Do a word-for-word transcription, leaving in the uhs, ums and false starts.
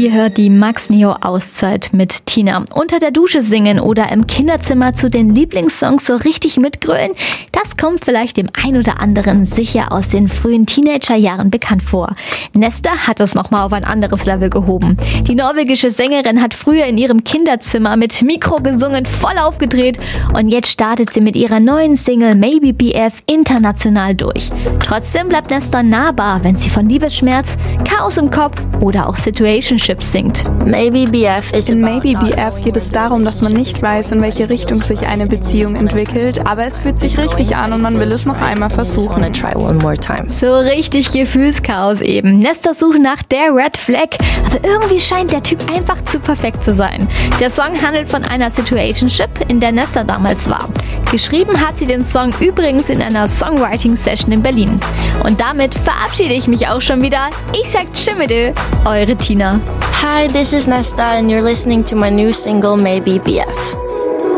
Ihr hört die Max Neo Auszeit mit Tina. Unter der Dusche singen oder im Kinderzimmer zu den Lieblingssongs so richtig mitgrölen, das kommt vielleicht dem ein oder anderen sicher aus den frühen Teenagerjahren bekannt vor. Nesta hat es nochmal auf ein anderes Level gehoben. Die norwegische Sängerin hat früher in ihrem Kinderzimmer mit Mikro gesungen, voll aufgedreht, und jetzt startet sie mit ihrer neuen Single Maybe B F international durch. Trotzdem bleibt Nesta nahbar, wenn sie von Liebesschmerz, Chaos im Kopf oder auch Situationships singt. Maybe B F is In Maybe B F geht es darum, dass man nicht weiß, in welche Richtung sich eine Beziehung entwickelt, aber es fühlt sich richtig an und man will es noch einmal versuchen. So richtig Gefühlschaos eben. Nesta sucht nach der Red Flag, aber irgendwie scheint der Typ einfach zu perfekt zu sein. Der Song handelt von einer Situationship, in der Nesta damals war. Geschrieben hat sie den Song übrigens in einer Songwriting-Session in Berlin. Und damit verabschiede ich mich auch schon wieder. Ich sag Tschimide, eure Tina. Hi, this is Nesta and you're listening to my new single Maybe B F.